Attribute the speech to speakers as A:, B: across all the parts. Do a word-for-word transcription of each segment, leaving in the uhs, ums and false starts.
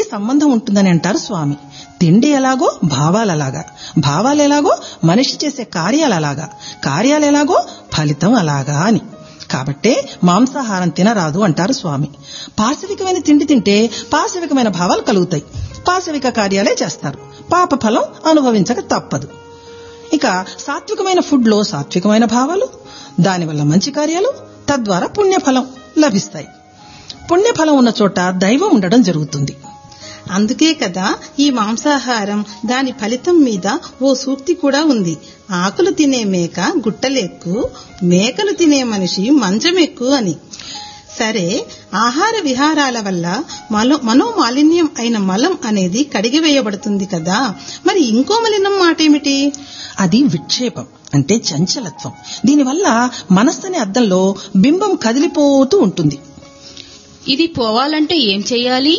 A: సంబంధం ఉంటుందని అంటారు స్వామి. తిండి ఎలాగో భావాలు అలాగా, భావాలు ఎలాగో మనిషి చేసే కార్యాలు అలాగా, కార్యాలు ఎలాగో ఫలితం అలాగా అని. కాబట్టే మాంసాహారం తినరాదు అంటారు స్వామి. పాశవికమైన తిండి తింటే పాశవికమైన భావాలు కలుగుతాయి, పాశవిక కార్యాలే చేస్తారు, పాప ఫలం అనుభవించక తప్పదు. ఇక సాత్వికమైన ఫుడ్ లో సాత్వికమైన భావాలు, దానివల్ల మంచి కార్యాలు, తద్వారా పుణ్యఫలం లభిస్తాయి. పుణ్యఫలం ఉన్న చోట దైవం ఉండడం జరుగుతుంది.
B: అందుకే కదా ఈ మాంసాహారం దాని ఫలితం మీద ఓ సూక్తి కూడా ఉంది. ఆకులు తినే మేక గుట్టలెక్కు, మేకలు తినే మనిషి మంచమెక్కు అని. సరే, ఆహార విహారాల వల్ల మనో మనోమాలిన్యం అయిన మలం అనేది కడిగివేయబడుతుంది కదా, మరి ఇంకో మలినం మాటేమిటి?
A: అది విక్షేపం, అంటే చంచలత్వం. దీనివల్ల మనస్సనే అద్దంలో బింబం కదిలిపోతూ ఉంటుంది.
C: ఇది పోవాలంటే ఏం చెయ్యాలి?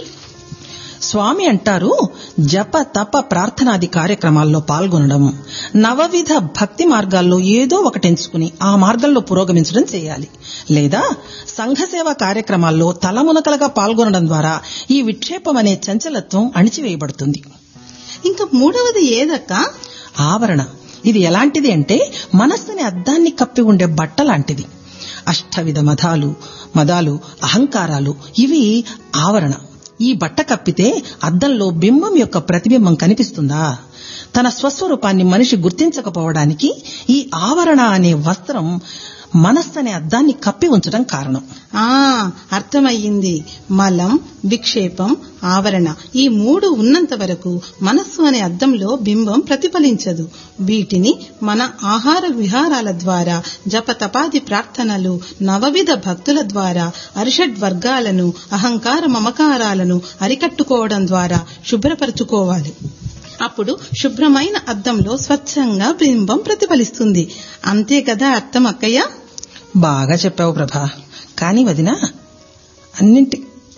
A: స్వామి అంటారు, జప తప ప్రార్థనాది కార్యక్రమాల్లో పాల్గొనడం, నవవిధ భక్తి మార్గాల్లో ఏదో ఒకటి ఎంచుకుని ఆ మార్గంలో పురోగమించడం చేయాలి. లేదా సంఘసేవ కార్యక్రమాల్లో తలమునకలుగా పాల్గొనడం ద్వారా ఈ విక్షేపం అనే చంచలత్వం అణిచివేయబడుతుంది.
B: ఇంకా మూడవది ఏదక్క?
A: ఆవరణ. ఇది ఎలాంటిది అంటే మనస్సుని అద్దాన్ని కప్పి ఉండే బట్ట లాంటిది. అష్టవిధ మదాలు మదాలు అహంకారాలు ఇవి ఆవరణ. ఈ బట్ట కప్పితే అద్దంలో బింబం యొక్క ప్రతిబింబం కనిపిస్తుందా? తన స్వస్వరూపాన్ని మనిషి గుర్తించకపోవడానికి ఈ ఆవరణ అనే వస్త్రం మనస్సు అనే అద్దాన్ని కప్పి ఉంచడం కారణం.
B: ఆ అర్థమయ్యింది. మలం, విక్షేపం, ఆవరణ ఈ మూడు ఉన్నంత వరకు మనస్సు అనే అద్దంలో బింబం ప్రతిఫలించదు. వీటిని మన ఆహార విహారాల ద్వారా, జపతపాది ప్రార్థనలు, నవవిధ భక్తుల ద్వారా అరిషడ్ వర్గాలను, అహంకార మమకారాలను అరికట్టుకోవడం ద్వారా శుభ్రపరచుకోవాలి. అప్పుడు శుభ్రమైన అద్దంలో స్వచ్ఛంగా బింబం ప్రతిఫలిస్తుంది. అంతే కదా అర్థం అక్కయ్య?
A: బాగా చెప్పావు ప్రభా. కానీ వదినా, అన్నింటి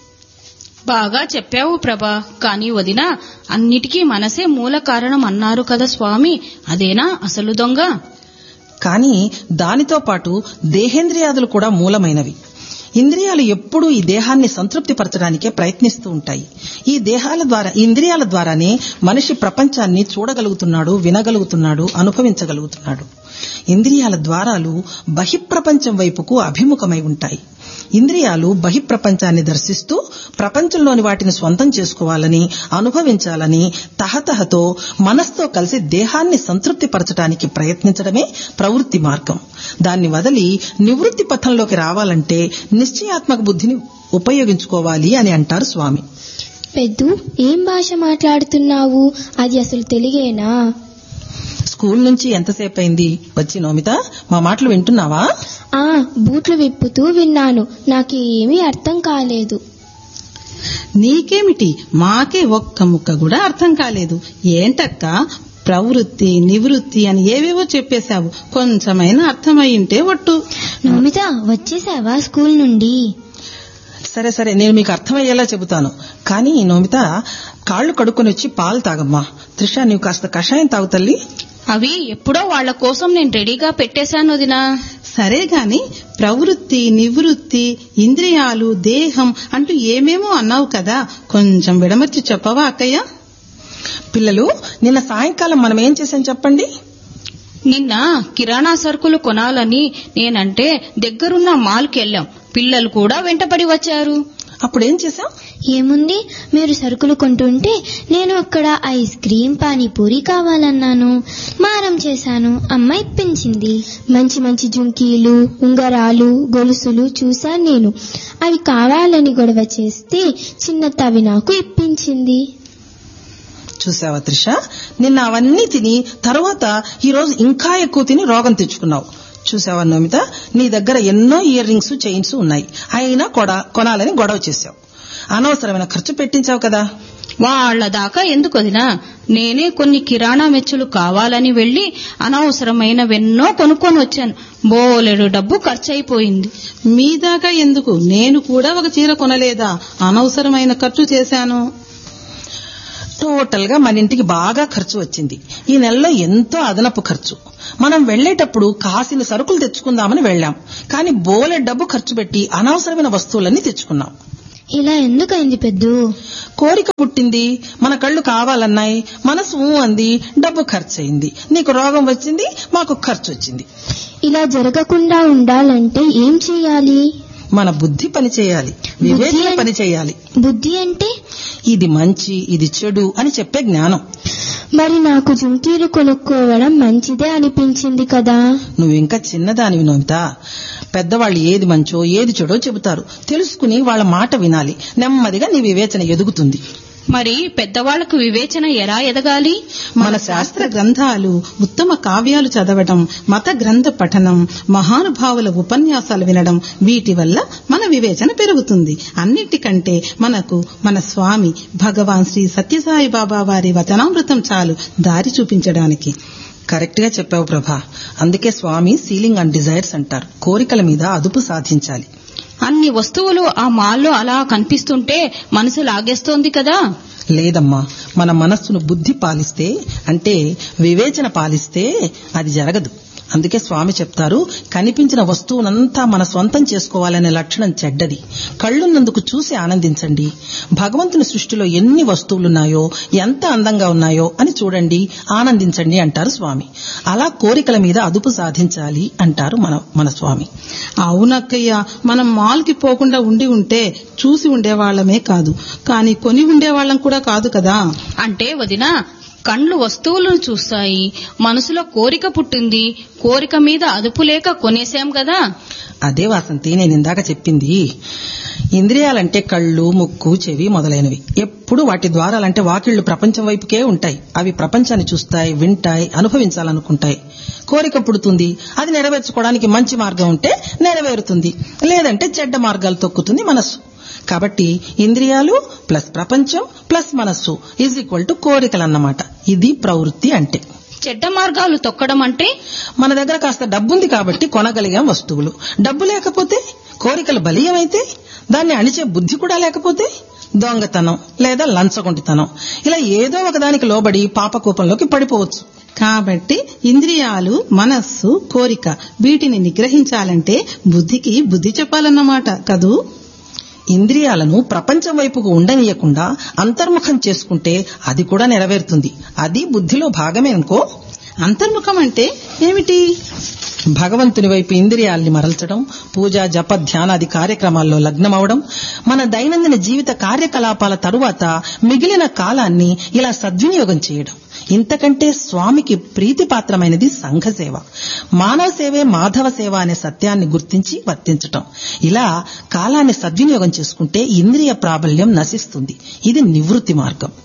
C: బాగా చెప్పావు ప్రభా. కానీ వదినా, అన్నిటికీ మనసే మూల కారణం అన్నారు కదా స్వామి, అదేనా అసలు దొంగ?
A: కానీ దానితో పాటు దేహేంద్రియాదులు కూడా మూలమైనవి. ఇంద్రియాలు ఎప్పుడూ ఈ దేహాన్ని సంతృప్తిపరచడానికే ప్రయత్నిస్తూ ఉంటాయి. ఈ దేహాల ద్వారా, ఇంద్రియాల ద్వారానే మనిషి ప్రపంచాన్ని చూడగలుగుతున్నాడు, వినగలుగుతున్నాడు, అనుభవించగలుగుతున్నాడు. ఇంద్రియాల ద్వారాలు బహిప్రపంచం వైపుకు అభిముఖమై ఉంటాయి. ఇంద్రియాలు బహిప్రపంచాన్ని దర్శిస్తూ ప్రపంచంలోని వాటిని స్వంతం చేసుకోవాలని, అనుభవించాలని తహతహతో మనస్తో కలిసి దేహాన్ని సంతృప్తిపరచడానికి ప్రయత్నించడమే ప్రవృత్తి మార్గం. దాన్ని వదిలి నివృత్తి పథంలోకి రావాలంటే నిశ్చయాత్మక బుద్ధిని ఉపయోగించుకోవాలి అని అంటారు స్వామి.
D: పెద్దు, ఏం భాష మాట్లాడుతున్నావు? అది అసలు తెలుగేనా?
A: స్కూల్ నుంచి ఎంతసేపు అయింది వచ్చి? నోమిత, మా మాటలు వింటున్నావా?
D: ఆ బూట్లు విప్పుతూ విన్నాను. నాకు ఏమీ అర్థం కాలేదు.
B: నీకేమిటి? మాకే ఒక్క ముక్క కూడా అర్థం కాలేదు. ఏంటక్క, ప్రవృత్తి నివృత్తి అని ఏవేవో చెప్పేశావు. కొంచెమైనా అర్థమయ్యింటే ఒట్టు.
D: నోమిత, వచ్చేసావా స్కూల్ నుండి?
A: సరే సరే, నేను మీకు అర్థమయ్యేలా చెబుతాను. కానీ నోమిత, కాళ్లు కడుక్కొని వచ్చి పాలు తాగమ్మా. త్రిష, నీవు కాస్త కషాయం తాగు తల్లి.
C: అవి ఎప్పుడో వాళ్ల కోసం నేను రెడీగా పెట్టేశాను వదినా.
B: సరే గాని ప్రవృత్తి నివృత్తి ఇంద్రియాలు దేహం అంటూ ఏమేమో అన్నావు కదా, కొంచెం విడమర్చి చెప్పవా అక్కయ్య?
A: పిల్లలు, నిన్న సాయంకాలం మనం ఏం చేశాం చెప్పండి?
C: నిన్న కిరాణా సరుకులు కొనాలని నేనంటే దగ్గరున్న మాల్కి వెళ్ళాం. పిల్లలు కూడా వెంటపడి వచ్చారు.
A: అప్పుడేం చేశాం?
D: ఏముంది, మీరు సరుకులు కొంటుంటే నేను అక్కడ ఐస్ క్రీం, పానీపూరి కావాలన్నాను. మారం చేశాను, అమ్మ ఇప్పించింది. మంచి మంచి జుంకీలు, ఉంగరాలు, గొలుసులు చూశాను నేను. అవి కావాలని గొడవ చేస్తే చిన్న తవి నాకు ఇప్పించింది.
A: చూసావా త్రిష, నిన్న అవన్నీ తిని తర్వాత ఈరోజు ఇంకా ఎక్కువ తిని రోగం తెచ్చుకున్నావు. చూసావా నోమిత, నీ దగ్గర ఎన్నో ఇయర్ రింగ్స్, చైన్స్ ఉన్నాయి, అయినా కొనాలని గొడవ చేశావు. అనవసరమైన ఖర్చు పెట్టించావు కదా.
C: వాళ్ల దాకా ఎందుకు వదినా? నేనే కొన్ని కిరాణా మెచ్చులు కావాలని వెళ్లి అనవసరమైనవెన్నో కొనుక్కొని వచ్చాను. బోలెడు డబ్బు ఖర్చయిపోయింది.
B: మీ దాకా ఎందుకు? నేను కూడా ఒక చీర కొనలేదా? అనవసరమైన ఖర్చు చేశాను.
A: టోటల్ గా మన ఇంటికి బాగా ఖర్చు వచ్చింది. ఈ నెలలో ఎంతో అదనపు ఖర్చు. మనం వెళ్లేటప్పుడు కాసిన సరుకులు తెచ్చుకుందామని వెళ్లాం, కానీ బోలె డబ్బు ఖర్చు పెట్టి అనవసరమైన వస్తువులన్నీ తెచ్చుకున్నాం.
D: ఇలా ఎందుకైంది పెద్దు?
A: కోరిక పుట్టింది, మన కళ్ళు కావాలన్నాయి, మనసు ఊ అంది, డబ్బు ఖర్చు అయింది, నీకు రోగం వచ్చింది, మాకు ఖర్చు వచ్చింది.
D: ఇలా జరగకుండా ఉండాలంటే ఏం చెయ్యాలి?
A: మన బుద్ధి పని చేయాలి, వివేచన పని చేయాలి.
D: బుద్ధి అంటే
A: ఇది మంచి, ఇది చెడు అని చెప్పే జ్ఞానం.
D: మరి నాకు జుంకీలు కొనుక్కోవడం మంచిదే అనిపించింది కదా.
A: నువ్వు ఇంకా చిన్నదానివి నోమిత. పెద్దవాళ్ళు ఏది మంచో ఏది చెడో చెబుతారు, తెలుసుకుని వాళ్ళ మాట వినాలి. నెమ్మదిగా నీ వివేచన ఎదుగుతుంది.
C: మరి పెద్దవాళ్లకు వివేచన ఎలా ఎదగాలి?
B: మన శాస్త్ర గ్రంథాలు, ఉత్తమ కావ్యాలు చదవడం, మత గ్రంథ పఠనం, మహానుభావుల ఉపన్యాసాలు వినడం, వీటి వల్ల మన వివేచన పెరుగుతుంది. అన్నిటికంటే మనకు మన స్వామి భగవాన్ శ్రీ సత్యసాయి బాబా వారి వచనామృతం చాలు దారి చూపించడానికి.
A: కరెక్ట్ గా చెప్పావు ప్రభా. అందుకే స్వామి సీలింగ్ అండ్ డిజైర్స్ అంటారు. కోరికల మీద అదుపు సాధించాలి.
C: అన్ని వస్తువులు ఆ మాల్లో అలా కనిపిస్తుంటే మనసు లాగేస్తోంది కదా.
A: లేదమ్మా, మన మనస్సును బుద్ధి పాలిస్తే, అంటే వివేచన పాలిస్తే అది జరగదు. అందుకే స్వామి చెప్తారు, కనిపించిన వస్తువునంతా మన సొంతం చేసుకోవాలనే లక్షణం చెడ్డది. కళ్ళున్నందుకు చూసి ఆనందించండి. భగవంతుని సృష్టిలో ఎన్ని వస్తువులున్నాయో, ఎంత అందంగా ఉన్నాయో అని చూడండి, ఆనందించండి అంటారు స్వామి. అలా కోరికల మీద అదుపు సాధించాలి అంటారు మన మన స్వామి.
B: అవునక్కయ్య, మనం మాల్ కి పోకుండా ఉండి ఉంటే చూసి ఉండేవాళ్లమే కాదు, కానీ కొని ఉండేవాళ్లం కూడా కాదు కదా.
C: అంటే వదినా, కండ్లు వస్తువులను చూస్తాయి, మనసులో కోరిక పుట్టింది, కోరిక మీద అదుపు లేక కొనేశాం కదా.
A: అదే వాసంతి నేను ఇందాక చెప్పింది. ఇంద్రియాలంటే కళ్ళు, ముక్కు, చెవి మొదలైనవి. ఎప్పుడు వాటి ద్వారాలంటే వాకిళ్లు ప్రపంచం వైపుకే ఉంటాయి. అవి ప్రపంచాన్ని చూస్తాయి, వింటాయి, అనుభవించాలనుకుంటాయి. కోరిక పుడుతుంది, అది నెరవేర్చుకోవడానికి మంచి మార్గం ఉంటే నెరవేరుతుంది, లేదంటే చెడ్డ మార్గాలు తొక్కుతుంది మనస్సు. కాబట్టి ఇంద్రియాలు ప్లస్ ప్రపంచం ప్లస్ మనస్సు ఈజ్ ఈక్వల్ టు కోరికలన్నమాట. ఇది ప్రవృత్తి అంటే.
C: చెడ్డ మార్గాలు తొక్కడం అంటే
A: మన దగ్గర కాస్త డబ్బుంది కాబట్టి కొనగలిగాం వస్తువులు. డబ్బు లేకపోతే, కోరికలు బలీయమైతే, దాన్ని అణిచే బుద్ధి కూడా లేకపోతే దొంగతనం లేదా లంచగొండితనం, ఇలా ఏదో ఒకదానికి లోబడి పాపకూపంలోకి పడిపోవచ్చు.
B: కాబట్టి ఇంద్రియాలు, మనస్సు, కోరిక వీటిని నిగ్రహించాలంటే బుద్ధికి బుద్ధి చెప్పాలన్నమాట కదూ.
A: ఇంద్రియాలను ప్రపంచం వైపుకు ఉండనీయకుండా అంతర్ముఖం చేసుకుంటే అది కూడా నెరవేరుతుంది. అది బుద్ధిలో భాగమే అనుకో.
B: అంతర్ముఖం అంటే ఏమిటి?
A: భగవంతుని వైపు ఇంద్రియాల్ని మరల్చడం, పూజ, జప, ధ్యానాది కార్యక్రమాల్లో లగ్నమవడం, మన దైనందిన జీవిత కార్యకలాపాల తరువాత మిగిలిన కాలాన్ని ఇలా సద్వినియోగం చేయడం. ఇంతకంటే స్వామికి ప్రీతిపాత్రమైనది సంఘ సేవ. మానవ సేవే మాధవ సేవ అనే సత్యాన్ని గుర్తించి వర్తించటం. ఇలా కాలాన్ని సద్వినియోగం చేసుకుంటే ఇంద్రియ ప్రాబల్యం నశిస్తుంది. ఇది నివృత్తి మార్గం.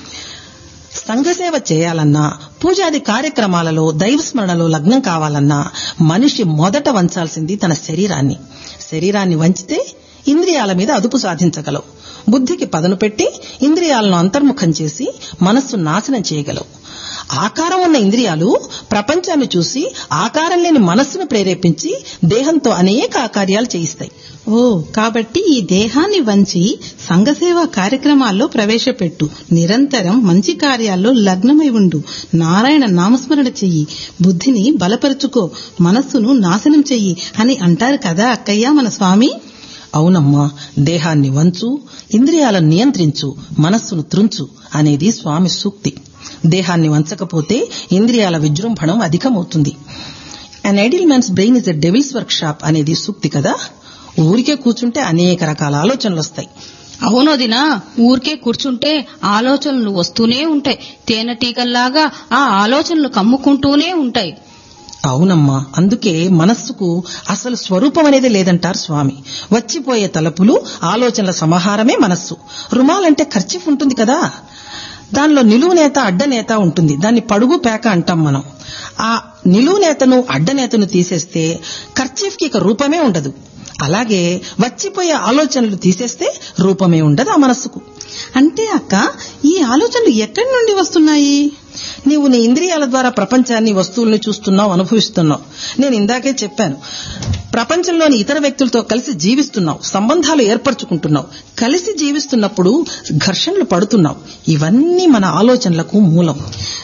A: సంఘసేవ చేయాలన్నా, పూజాది కార్యక్రమాలలో దైవస్మరణలో లగ్నం కావాలన్నా మనిషి మొదట వంచాల్సింది తన శరీరాన్ని. శరీరాన్ని వంచితే ఇంద్రియాల మీద అదుపు సాధించగలవు. బుద్ధికి పదను పెట్టి ఇంద్రియాలను అంతర్ముఖం చేసి మనస్సు నాశనం చేయగలవు. ఆకారం ఉన్న ఇంద్రియాలు ప్రపంచాన్ని చూసి ఆకారం లేని మనస్సును ప్రేరేపించి దేహంతో అనేక కార్యాలు చేయిస్తాయి.
B: ఓ, కాబట్టి ఈ దేహాన్ని వంచి సంఘసేవా కార్యక్రమాల్లో ప్రవేశపెట్టు. నిరంతరం మంచి కార్యాల్లో లగ్నమై ఉండు. నారాయణ నామస్మరణ చెయ్యి. బుద్ధిని బలపరుచుకో, మనస్సును నాశనం చెయ్యి అని అంటారు కదా అక్కయ్య మన స్వామి.
A: అవునమ్మా, దేహాన్ని వంచు, ఇంద్రియాలను నియంత్రించు, మనస్సును త్రుంచు అనేది స్వామి సూక్తి. దేహాన్ని వంచకపోతే ఇంద్రియాల విజృంభణం అధికమవుతుంది. అన్ idol man's brain is a devils work shop అనేది సూక్తి కదా. ఊరికే కూర్చుంటే అనేక రకాల ఆలోచనలు వస్తాయి.
C: అవునోదినా, ఊరికే కూర్చుంటే ఆలోచనలు వస్తూనే ఉంటాయి. తేనెటీగల్లాగా ఆ ఆలోచనలు కమ్ముకుంటూనే ఉంటాయి.
A: అవునమ్మా, అందుకే మనస్సుకు అసలు స్వరూపం అనేది లేదంటారు స్వామి. వచ్చిపోయే తలపులు, ఆలోచనల సమాహారమే మనస్సు. రుమాలంటే ఖర్చీఫ్ ఉంటుంది కదా, దానిలో నిలువు నేత, అడ్డనేత ఉంటుంది. దాన్ని పడుగు పేక అంటాం మనం. ఆ నిలువు నేతను, అడ్డనేతను తీసేస్తే ఖర్చీఫ్ కి ఇక రూపమే ఉండదు. అలాగే వచ్చిపోయే ఆలోచనలు తీసేస్తే రూపమే ఉండదు ఆ మనస్సుకు.
B: అంటే అక్క, ఈ ఆలోచనలు ఎక్కడి నుండి వస్తున్నాయి?
A: నీవు నీ ఇంద్రియాల ద్వారా ప్రపంచాన్ని, వస్తువుల్ని చూస్తున్నావు, అనుభవిస్తున్నావు. నేను ఇందాకే చెప్పాను, ప్రపంచంలోని ఇతర వ్యక్తులతో కలిసి జీవిస్తున్నావు, సంబంధాలు ఏర్పరచుకుంటున్నావు. కలిసి జీవిస్తున్నప్పుడు ఘర్షణలు పడుతున్నావు. ఇవన్నీ మన ఆలోచనలకు మూలం.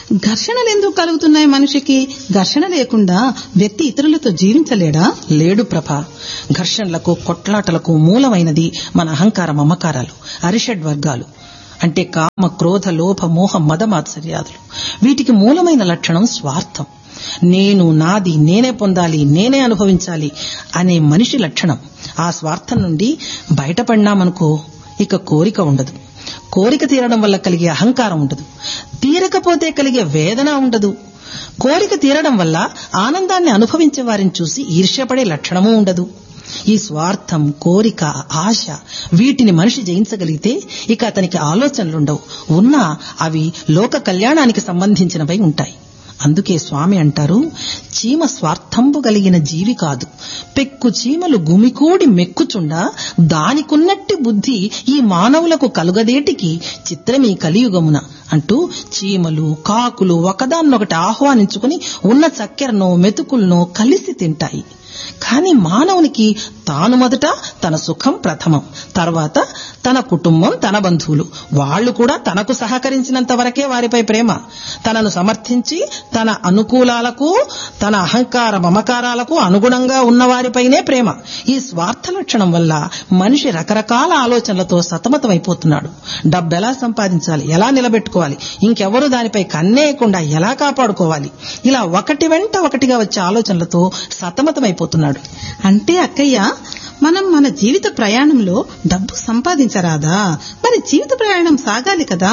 B: ఘర్షణలు ఎందుకు కలుగుతున్నాయి మనిషికి? ఘర్షణ లేకుండా వ్యక్తి ఇతరులతో జీవించలేడా?
A: లేడు ప్రభ. ఘర్షణలకు కొట్లాటలకు మూలమైనది మన అహంకార మమకారాలు, అరిషడ్ వర్గాలు. అంటే కామ, క్రోధ, లోభ, మోహ, మద, మాత్సర్యాదులు. వీటికి మూలమైన లక్షణం స్వార్థం. నేను, నాది, నేనే పొందాలి, నేనే అనుభవించాలి అనే మనిషి లక్షణం. ఆ స్వార్థం నుండి బయటపడినామనుకో ఇక కోరిక ఉండదు. కోరిక తీరడం వల్ల కలిగే అహంకారం ఉండదు. తీరకపోతే కలిగే వేదన ఉండదు. కోరిక తీరడం వల్ల ఆనందాన్ని అనుభవించే వారిని చూసి ఈర్ష్యపడే లక్షణమూ ఉండదు. ఈ స్వార్థం, కోరిక, ఆశ వీటిని మనిషి జయించగలిగితే ఇక అతనికి ఆలోచనలుండవు. ఉన్నా అవి లోక కళ్యాణానికి సంబంధించినవై ఉంటాయి. అందుకే స్వామి అంటారు, చీమ స్వార్థంబు కలిగిన జీవి కాదు, పెక్కు చీమలు గుమికూడి మెక్కుచుండా దానికున్నట్టి బుద్ధి ఈ మానవులకు కలుగదేటికి చిత్రమీ కలియుగమున అంటూ చీమలు, కాకులు ఒకదాన్నొకటి ఆహ్వానించుకుని ఉన్న చక్కెరనో మెతుకులనో కలిసి తింటాయి. కానీ మానవునికి తాను మొదట తన సుఖం ప్రథమం, తర్వాత తన కుటుంబం, తన బంధువులు. వాళ్లు కూడా తనకు సహకరించినంత వరకే వారిపై ప్రేమ. తనను సమర్థించి తన అనుకూలాలకు, తన అహంకార మమకారాలకు అనుగుణంగా ఉన్నవారిపైనే ప్రేమ. ఈ స్వార్థ లక్షణం వల్ల మనిషి రకరకాల ఆలోచనలతో సతమతమైపోతున్నాడు. డబ్బెలా సంపాదించాలి, ఎలా నిలబెట్టుకోవాలి, ఇంకెవరూ దానిపై కన్నేయకుండా ఎలా కాపాడుకోవాలి, ఇలా ఒకటి వెంట ఒకటిగా వచ్చే ఆలోచనలతో సతమతమైపోతున్నాడు.
B: అంటే అక్కయ్య, మనం మన జీవిత ప్రయాణంలో డబ్బు సంపాదించరాదా? మరి జీవిత ప్రయాణం సాగాలి కదా.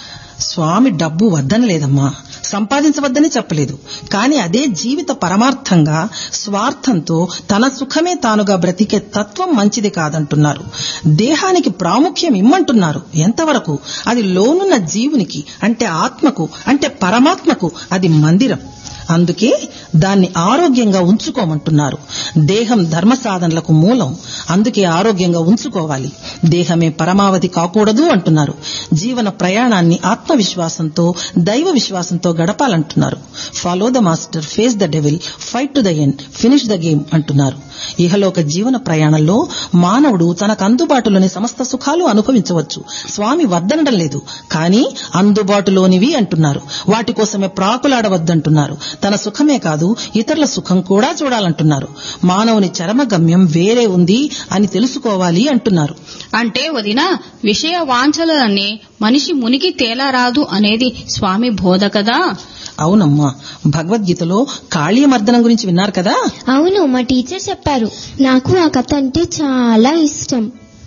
A: స్వామి డబ్బు వద్దని లేదమ్మా, సంపాదించవద్దని చెప్పలేదు. కానీ అదే జీవిత పరమార్థంగా స్వార్థంతో తన సుఖమే తానుగా బ్రతికే తత్వం మంచిది కాదంటున్నారు. దేహానికి ప్రాముఖ్యం ఇమ్మంటున్నారు. ఎంతవరకు? అది లోనున్న జీవునికి, అంటే ఆత్మకు, అంటే పరమాత్మకు అది మందిరం. అందుకే దాన్ని ఆరోగ్యంగా ఉంచుకోమంటున్నారు. దేహం ధర్మ సాధనలకు మూలం. అందుకే ఆరోగ్యంగా ఉంచుకోవాలి. దేహమే పరమావధి కాకూడదు అంటున్నారు. జీవన ప్రయాణాన్ని ఆత్మవిశ్వాసంతో, దైవ విశ్వాసంతో గడపాలంటున్నారు. Follow the master, face the devil, fight to the end, finish the game అంటున్నారు. ఇహలోక జీవన ప్రయాణంలో మానవుడు తనకు అందుబాటులోని సమస్త సుఖాలు అనుభవించవచ్చు. స్వామి వద్దనడం లేదు, కానీ అందుబాటులోనివి అంటున్నారు. వాటి కోసమే ప్రాకులాడవద్దంటున్నారు. తన సుఖమే కాదు, ఇతరుల సుఖం కూడా చూడాలంటున్నారు. మానవుని చరమ గమ్యం వేరే ఉంది అని తెలుసుకోవాలి అంటున్నారు.
C: అంటే వదినా, విషయ వాంఛలనే మనిషి మునిగి తేలారాదు అనేది స్వామి బోధ కదా.
A: అవునమ్మా, భగవద్గీతలో కాళీ మర్దనం గురించి విన్నారు కదా.
D: అవును, మా టీచర్ చెప్పారు. నాకు ఆ కథ అంటే చాలా ఇష్టం.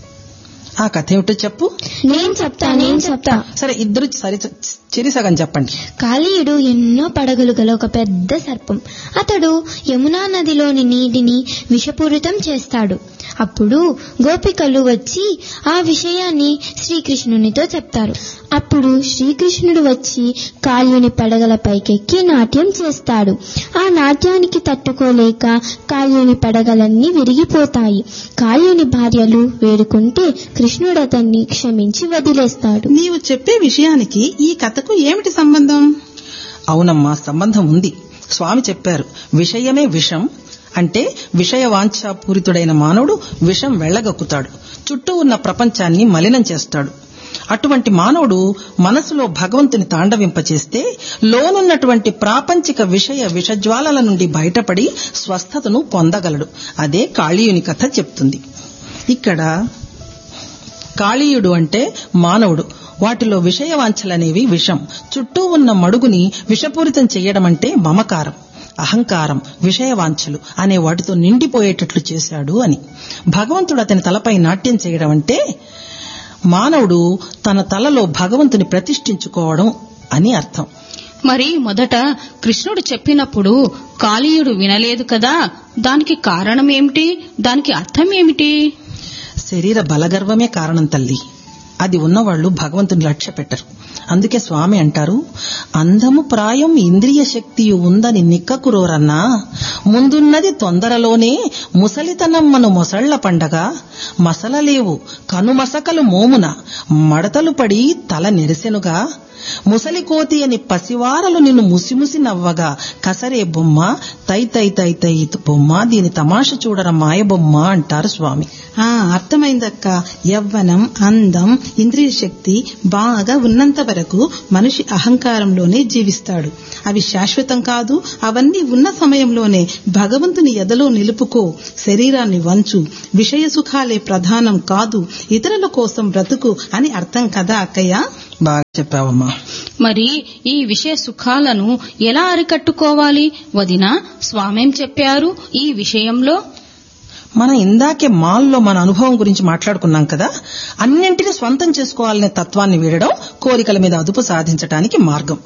A: ఆ కథ ఏమిటో చెప్పు.
D: నేను చెప్తా నేను చెప్తా
A: సరే, ఇద్దరు సరి చెరిసగం చెప్పండి.
D: కాళీయుడు ఎన్నో పడగలు గల ఒక పెద్ద సర్పం. అతడు యమునా నదిలోని నీటిని విషపూరితం చేస్తాడు. అప్పుడు గోపికలు వచ్చి ఆ విషయాన్ని శ్రీకృష్ణునితో చెప్తారు. అప్పుడు శ్రీకృష్ణుడు వచ్చి కాళీయుని పడగల పైకెక్కి నాట్యం చేస్తాడు. ఆ నాట్యానికి తట్టుకోలేక కాళీయుని పడగలన్నీ విరిగిపోతాయి. కాళీయుని భార్యలు వేడుకుంటే కృష్ణుడు అతన్ని క్షమించి వదిలేస్తాడు.
B: నీవు చెప్పే విషయానికి ఈ కథకు ఏమిటి సంబంధం?
A: అవునమ్మా, సంబంధం ఉంది. స్వామి చెప్పారు, విషయమే విషం. అంటే విషయవాంఛాపూరితుడైన మానవుడు విషం వెళ్లగక్కుతాడు, చుట్టూ ఉన్న ప్రపంచాన్ని మలినం చేస్తాడు. అటువంటి మానవుడు మనసులో భగవంతుని తాండవింపచేస్తే లోనున్నటువంటి ప్రాపంచిక విషయ విషజ్వాలల నుండి బయటపడి స్వస్థతను పొందగలడు. అదే కాళీయుని కథ చెప్తుంది. ఇక్కడ కాళీయుడు అంటే మానవుడు. వాటిలో విషయవాంఛలనేవి విషం. చుట్టూ ఉన్న మడుగుని విషపూరితం చెయ్యడం అంటే మమకారం, అహంకారం, విషయవాంఛలు అనే వాటితో నిండిపోయేటట్లు చేశాడు అని. భగవంతుడు అతని తలపై నాట్యం చేయడం అంటే మానవుడు తన తలలో భగవంతుని ప్రతిష్ఠించుకోవడం అని అర్థం.
C: మరి మొదట కృష్ణుడు చెప్పినప్పుడు కాళీయుడు వినలేదు కదా, దానికి కారణం ఏమిటి? దానికి అర్థం ఏమిటి?
A: శరీర బలగర్వమే కారణం తల్లి. అది ఉన్నవాళ్లు భగవంతుని లక్ష్య పెట్టరు. అందుకే స్వామి అంటారు, అందము ప్రాయం ఇంద్రియ శక్తియు ఉందని నిక్కకురోరన్నా, ముందున్నది తొందరలోనే ముసలితనమ్మను మొసళ్ల పండగ, మసలలేవు కనుమసకలు మోమున మడతలు పడి తల నెరిసెనుగా, ముసలి కోతి అని పసివారలు నిన్ను ముసిముసి నవ్వగా, కసరే బొమ్మ తై తై తై తై బొమ్మ, దీని తమాష చూడర మాయ బొమ్మ అంటారు స్వామి.
B: ఆ అర్థమైందక్క. యవ్వనం, అందం ఇంద్రియ శక్తి బాగా ఉన్నంత వరకు మనిషి అహంకారంలోనే జీవిస్తాడు. అవి శాశ్వతం కాదు. అవన్నీ ఉన్న సమయంలోనే భగవంతుని ఎదలో నిలుపుకో, శరీరాన్ని వంచు, విషయ సుఖాలే ప్రధానం కాదు, ఇతరుల కోసం బ్రతుకు అని అర్థం కదా అక్కయ్య?
A: బాగా చెప్పావమ్మా.
C: మరి ఈ విషయ సుఖాలను ఎలా అరికట్టుకోవాలి వదినా? స్వామేం చెప్పారు ఈ విషయంలో?
A: మనం ఇందాకే మాల్లో మన అనుభవం గురించి మాట్లాడుకున్నాం కదా. అన్నింటినీ స్వంతం చేసుకోవాలనే తత్వాన్ని వీడడం కోరికల మీద అదుపు సాధించడానికి మార్గం.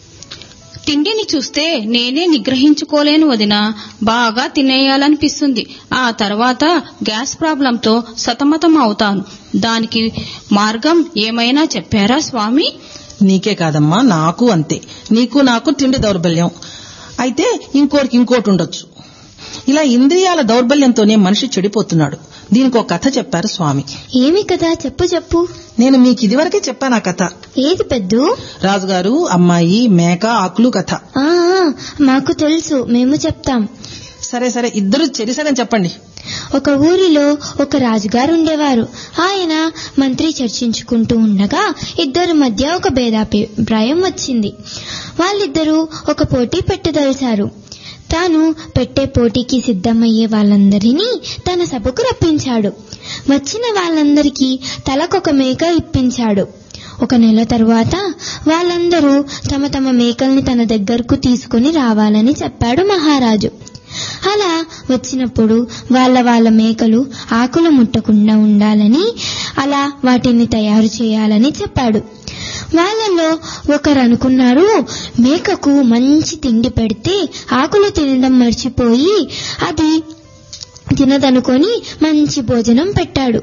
C: తిండిని చూస్తే నేనే నిగ్రహించుకోలేను వదినా. బాగా తినేయాలనిపిస్తుంది. ఆ తర్వాత గ్యాస్ ప్రాబ్లంతో సతమతం అవుతాను. దానికి మార్గం ఏమైనా చెప్పారా స్వామి?
A: నీకే కాదమ్మా, నాకు అంతే. నీకు నాకు తిండి దౌర్బల్యం అయితే ఇంకోరికి ఇంకోటి ఉండొచ్చు. ఇలా ఇంద్రియాల దౌర్బల్యంతోనే మనిషి చెడిపోతున్నాడు. దీనికి ఒక కథ చెప్పారు స్వామి.
D: ఏమి కథ? చెప్పు చెప్పు.
A: నేను మీకు ఇదివరకే చెప్పాను ఆ కథ.
D: ఏది పెద్దు?
A: రాజుగారు, అమ్మాయి, మేక, ఆకులు కథ.
D: ఆ మాకు తెలుసు, మేము చెప్తాం.
A: సరే సరే, ఇద్దరు చెరిసగం చెప్పండి.
D: ఒక ఊరిలో ఒక రాజుగారు ఉండేవారు. ఆయన మంత్రి చర్చించుకుంటూ ఉండగా ఇద్దరి మధ్య ఒక భేదాభిప్రాయం వచ్చింది. వాళ్ళిద్దరూ ఒక పోటీ పెట్టదలిచారు. తాను పెట్టే పోటీకి సిద్ధమయ్యే వాళ్ళందరినీ తన సభకు రప్పించాడు. వచ్చిన వాళ్ళందరికీ తలకొక మేక ఇప్పించాడు. ఒక నెల తరువాత వాళ్ళందరూ తమ తమ మేకల్ని తన దగ్గరకు తీసుకుని రావాలని చెప్పాడు మహారాజు. అలా వచ్చినప్పుడు వాళ్ళ వాళ్ళ మేకలు ఆకులు ముట్టకుండా ఉండాలని, అలా వాటిని తయారు చేయాలని చెప్పాడు. వాళ్ళలో ఒకరు అనుకున్నారు, మేకకు మంచి తిండి పెడితే ఆకులు తినడం మర్చిపోయి అది తినదనుకొని మంచి భోజనం పెట్టాడు.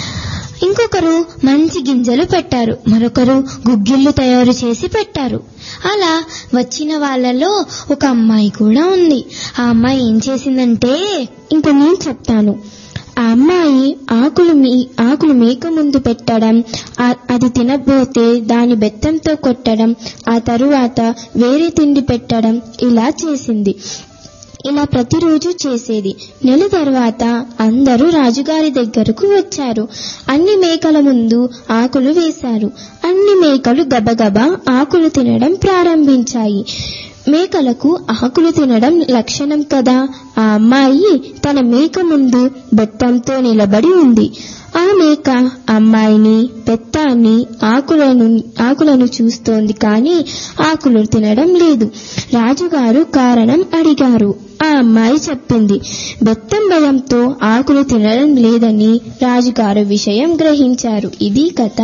D: ఇంకొకరు మంచి గింజలు పెట్టారు. మరొకరు గుగ్గిళ్లు తయారు చేసి పెట్టారు. అలా వచ్చిన వాళ్ళలో ఒక అమ్మాయి కూడా ఉంది. ఆ అమ్మాయి ఏం చేసిందంటే, ఇంక నేను చెప్తాను. ఆ అమ్మాయి ఆకులు ఆకులు మేక ముందు పెట్టడం, అది తినబోతే దాని బెత్తంతో కొట్టడం, ఆ తరువాత వేరే తిండి పెట్టడం, ఇలా చేసింది. ఇలా ప్రతిరోజు చేసేది. నెల తర్వాత అందరూ రాజుగారి దగ్గరకు వచ్చారు. అన్ని మేకల ముందు ఆకులు వేశారు. అన్ని మేకలు గబగబా ఆకులు తినడం ప్రారంభించాయి. మేకలకు ఆకులు తినడం లక్షణం కదా. ఆ అమ్మాయి తన మేక ముందు బెత్తంతో నిలబడి ఉంది. ఆ మేక అమ్మాయిని, బెత్తాన్ని, ఆకులను ఆకులను చూస్తోంది, కానీ ఆకులు తినడం లేదు. రాజుగారు కారణం అడిగారు. ఆ అమ్మాయి చెప్పింది, బెత్తం భయంతో ఆకులు తినడం లేదని రాజుగారు విషయం గ్రహించారు. ఇది కథ.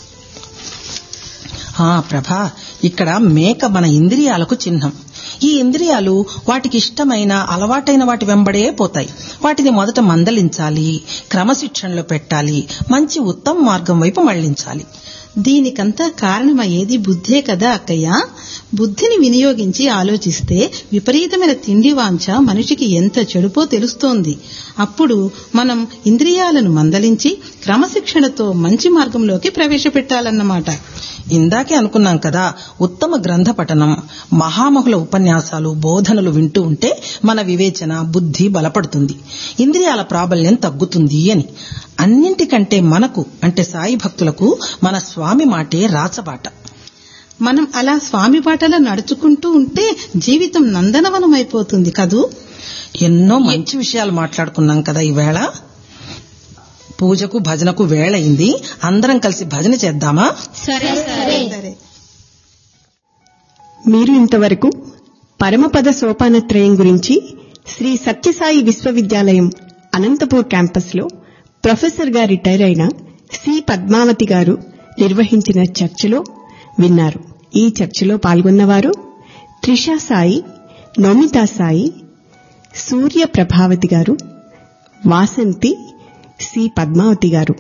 A: ఆ ప్రభా, ఇక్కడ మేక మన ఇంద్రియాలకు చిహ్నం. ఈ ఇంద్రియాలు వాటికి ఇష్టమైన అలవాటైన వాటి వెంబడే పోతాయి. వాటిని మొదట మందలించాలి, క్రమశిక్షణలో పెట్టాలి, మంచి ఉత్తమ మార్గం వైపు మళ్లించాలి.
B: దీనికంతా కారణమయ్యేది బుద్ధే కదా అక్కయ్య? బుద్ధిని వినియోగించి ఆలోచిస్తే విపరీతమైన తిండి వాంఛ మనిషికి ఎంత చెడుపో తెలుస్తోంది. అప్పుడు మనం ఇంద్రియాలను మందలించి క్రమశిక్షణతో మంచి మార్గంలోకి ప్రవేశపెట్టాలన్నమాట.
A: ఇందాకే అనుకున్నాం కదా, ఉత్తమ గ్రంథ పఠనం, మహామహుల ఉపన్యాసాలు, బోధనలు వింటూ ఉంటే మన వివేచన, బుద్ధి బలపడుతుంది, ఇంద్రియాల ప్రాబల్యం తగ్గుతుంది అని. అన్నింటికంటే మనకు అంటే సాయి భక్తులకు మన స్వామి మాటే రాచబాట.
B: మనం అలా స్వామి బాటలో నడుచుకుంటూ ఉంటే జీవితం నందనవనమైపోతుంది కదూ.
A: ఎన్నో మంచి విషయాలు మాట్లాడుకున్నాం కదా ఈవేళ. పూజకు భజనకు వేళయింది. అందరం కలిసి భజన చేద్దామా?
C: సరే సరే.
E: మీరు ఇంతవరకు పరమపద సోపానత్రయం గురించి శ్రీ సత్యసాయి విశ్వవిద్యాలయం అనంతపూర్ క్యాంపస్ లో ప్రొఫెసర్ గా రిటైర్ అయిన సి పద్మావతి గారు నిర్వహించిన చర్చలో విన్నారు. ఈ చర్చలో పాల్గొన్నవారు త్రిషా సాయి, నోమితా సాయి, సూర్య ప్రభావతి గారు, వాసంతి, సి పద్మావతి గారు.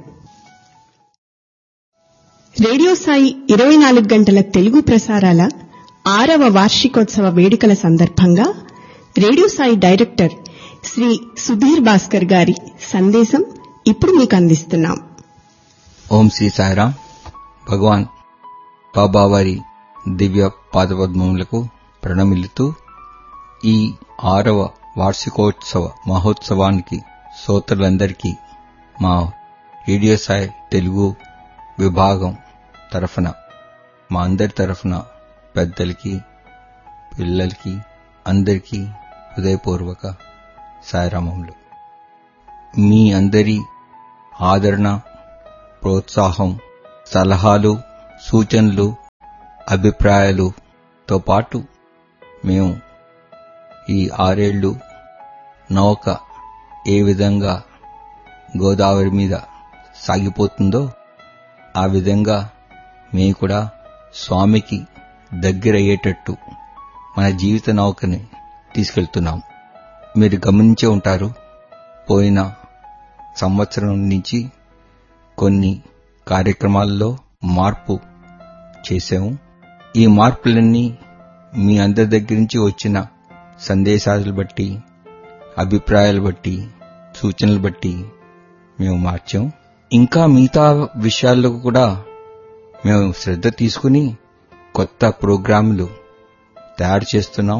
E: రేడియో సాయి ఇరవై నాలుగు గంటల తెలుగు ప్రసారాల ఆరవ వార్షికోత్సవ వేడుకల సందర్భంగా రేడియో సాయి డైరెక్టర్ శ్రీ సుధీర్ భాస్కర్ గారి సందేశం ఇప్పుడు మీకు అందిస్తున్నాం.
F: ఓం శ్రీ సాయిరాం. భగవాన్ బాబావారి దివ్య పాదపద్మములకు ప్రణమిల్లుతూ ఈ ఆరవ వార్షికోత్సవ మహోత్సవానికి శ్రోతలందరికీ మా రేడియో సాయి తెలుగు విభాగం తరఫున, మా అందరి తరఫున పెద్దలకి, పిల్లలకి, అందరికీ హృదయపూర్వక సాయిరామములు. మీ అందరి ఆదరణ, ప్రోత్సాహం, సలహాలు, సూచనలు, అభిప్రాయాలుతో పాటు మేము ఈ ఆరేళ్లు నౌక ఏ విధంగా గోదావరి మీద సాగిపోతుందో ఆ విధంగా మేము కూడా స్వామికి దగ్గరయ్యేటట్టు మన జీవిత నౌకని తీసుకెళ్తున్నాం. మీరు గమనించే ఉంటారు, పోయిన సంవత్సరం నుంచి కొన్ని కార్యక్రమాల్లో మార్పు చేశాము. ఈ మార్పులన్నీ మీ అందరి దగ్గర నుంచి వచ్చిన సందేశాలు బట్టి, అభిప్రాయాలు బట్టి, సూచనలు బట్టి మేము మార్చాం. ఇంకా మిగతా విషయాల్లో కూడా మేము శ్రద్ధ తీసుకుని కొత్త ప్రోగ్రాంలు తయారు చేస్తున్నాం.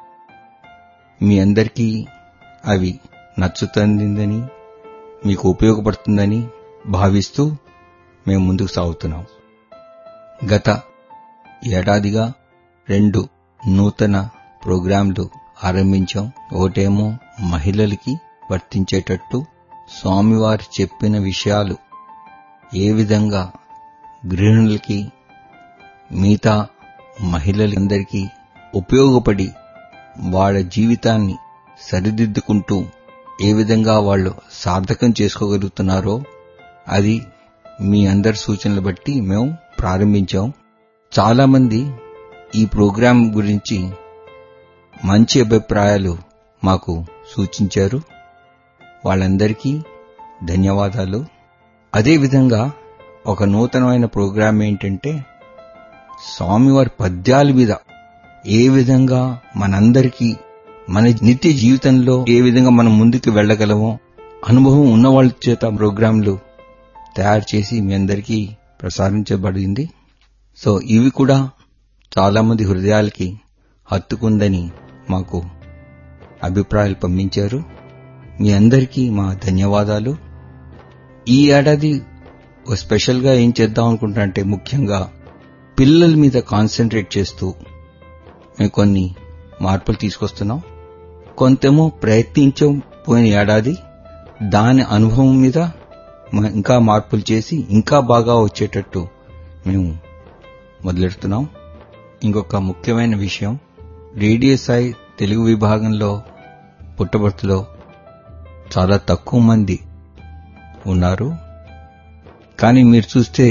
F: మీ అందరికీ అవి నచ్చుతుందని, మీకు ఉపయోగపడుతుందని భావిస్తూ మేము ముందుకు సాగుతున్నాం. గత ఏడాదిగా రెండు నూతన ప్రోగ్రాంలు ఆరంభించాం. ఒకటేమో మహిళలకి వర్తించేటట్టు స్వామివారు చెప్పిన విషయాలు ఏ విధంగా గృహిణులకి, మిగతా మహిళలందరికీ ఉపయోగపడి వాళ్ళ జీవితాన్ని సరిదిద్దుకుంటూ ఏ విధంగా వాళ్ళు సార్థకం చేసుకోగలుగుతున్నారో అది మీ అందరి సూచనలు బట్టి మేము ప్రారంభించాం. చాలా మంది ఈ ప్రోగ్రాం గురించి మంచి అభిప్రాయాలు మాకు సూచించారు. వాళ్ళందరికీ ధన్యవాదాలు. అదేవిధంగా ఒక నూతనమైన ప్రోగ్రాం ఏంటంటే, స్వామివారి పద్యాల మీద ఏ విధంగా మనందరికీ మన నిత్య జీవితంలో ఏ విధంగా మనం ముందుకు వెళ్లగలమో అనుభవం ఉన్నవాళ్ల చేత ప్రోగ్రాంలు తయారు చేసి మీ అందరికీ ప్రసారించబడింది. సో ఇవి కూడా చాలా మంది హృదయాలకి హత్తుకుందని మాకు అభిప్రాయాలు పంపించారు. మీ అందరికీ మా ధన్యవాదాలు. ఈ ఏడాది స్పెషల్ గా ఏం చేద్దాం అనుకుంటా అంటే, ముఖ్యంగా పిల్లల మీద కాన్సన్ట్రేట్ చేస్తూ మేము కొన్ని మార్పులు తీసుకొస్తున్నాం. కొంతేమో ప్రయత్నించాం పోయిన ఏడాది, దాని అనుభవం మీద ఇంకా మార్పులు చేసి ఇంకా బాగా వచ్చేటట్టు మేము మొదలెడుతున్నాం. ఇంకొక ముఖ్యమైన విషయం, రేడియో సాయి తెలుగు విభాగంలో పుట్టపర్తిలో చాలా తక్కువ మంది ఉన్నారు. కానీ మీరు చూస్తే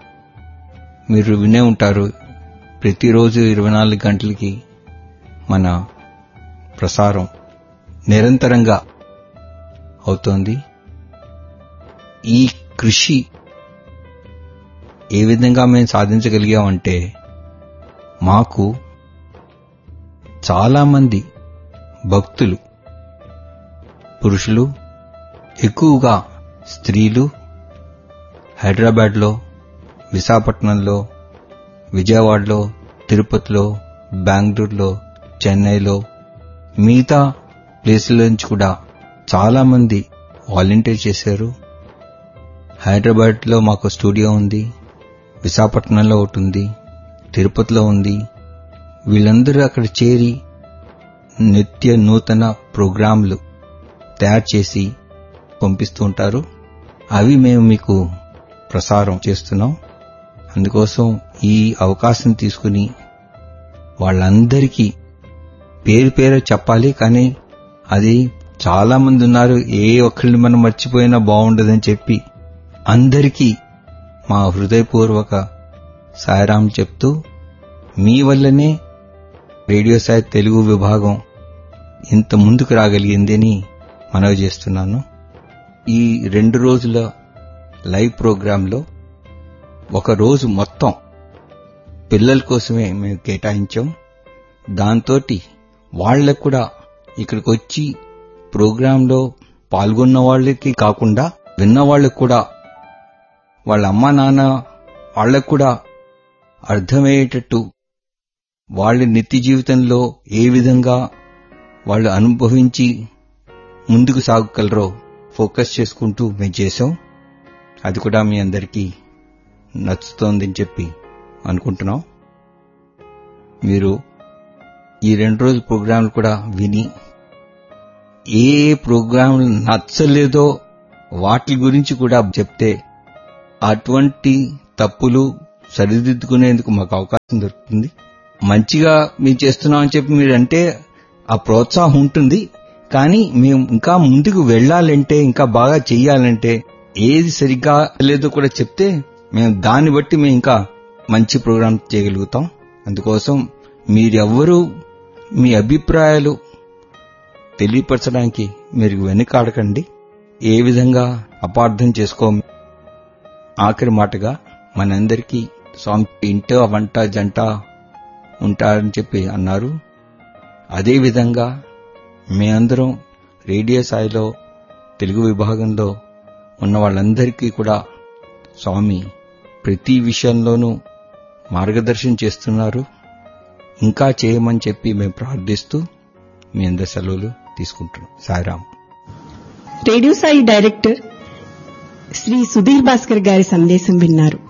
F: మీరు వినే ఉంటారు, ప్రతిరోజు ఇరవై నాలుగు గంటలకి మన ప్రసారం నిరంతరంగా అవుతోంది. ఈ కృషి ఏ విధంగా మేము సాధించగలిగామంటే, మాకు చాలా మంది భక్తులు, పురుషులు, ఎక్కువగా స్త్రీలు హైదరాబాద్లో, విశాఖపట్నంలో, విజయవాడలో, తిరుపతిలో, బెంగళూరులో, చెన్నైలో, మిగతా ప్లేసుల నుంచి కూడా చాలా మంది వాలంటీర్ చేశారు. హైదరాబాద్లో మాకు స్టూడియో ఉంది, విశాఖపట్నంలో ఒకటి ఉంది, తిరుపతిలో ఉంది. వీళ్ళందరూ అక్కడ చేరి నిత్య నూతన ప్రోగ్రాంలు తయారు చేసి పంపిస్తూ ఉంటారు. అవి మేము మీకు ప్రసారం చేస్తున్నాం. అందుకోసం ఈ అవకాశం తీసుకుని వాళ్ళందరికీ పేరు పేరు చెప్పాలి, కానీ అది చాలా మంది ఉన్నారు, ఏ ఒక్కరిని మనం మర్చిపోయినా బాగుండదని చెప్పి అందరికీ మా హృదయపూర్వక సాయిరాం చెప్తూ, మీ వల్లనే రేడియో సాయి తెలుగు విభాగం ఇంత ముందుకు రాగలిగిందని మనవి చేస్తున్నాను. ఈ రెండు రోజుల లైవ్ ప్రోగ్రాంలో ఒక రోజు మొత్తం పిల్లల కోసమే మేము కేటాయించాం. దాంతోటి వాళ్లకు కూడా ఇక్కడికి వచ్చి ప్రోగ్రాంలో పాల్గొన్న వాళ్ళకి కాకుండా విన్న వాళ్ళకు కూడా, వాళ్ళ అమ్మా నాన్న వాళ్లకు కూడా అర్థమయ్యేటట్టు, వాళ్ళ నిత్య జీవితంలో ఏ విధంగా వాళ్ళు అనుభవించి ముందుకు సాగగలరో ఫోకస్ చేసుకుంటూ మేము చేశాం. అది కూడా మీ అందరికీ నచ్చుతోందని చెప్పి అనుకుంటున్నాం. మీరు ఈ రెండు రోజుల ప్రోగ్రాంలు కూడా విని ఏ ఏ ప్రోగ్రాంలు నచ్చలేదో వాటి గురించి కూడా చెప్తే అటువంటి తప్పులు సరిదిద్దుకునేందుకు మాకు అవకాశం దొరుకుతుంది. మంచిగా మీరు చేస్తున్నామని చెప్పి మీరంటే ఆ ప్రోత్సాహం ఉంటుంది. కానీ మేము ఇంకా ముందుకు వెళ్లాలంటే, ఇంకా బాగా చెయ్యాలంటే, ఏది సరిగ్గా లేదో కూడా చెప్తే మేము దాన్ని బట్టి మేము ఇంకా మంచి ప్రోగ్రాం చేయగలుగుతాం. అందుకోసం మీరెవ్వరూ మీ అభిప్రాయాలు తెలియపరచడానికి మీరు వెనుకాడకండి. ఏ విధంగా అపార్థం చేసుకో. ఆఖరి మాటగా మనందరికీ స్వామి ఇంట వంట జంట ఉంటారని చెప్పి అన్నారు. అదేవిధంగా మేమందరం రేడియో స్థాయిలో తెలుగు విభాగంలో ఉన్న వాళ్ళందరికీ కూడా స్వామి ప్రతి విషయంలోనూ మార్గదర్శనం చేస్తున్నారు. ఇంకా చేయమని చెప్పి మేము ప్రార్థిస్తూ మీ అందరి సెలవులు తీసుకుంటున్నాం. సాయిరాం.
E: రేడియో సాయి డైరెక్టర్ శ్రీ సుధీర్ భాస్కర్ గారి సందేశం విన్నారు.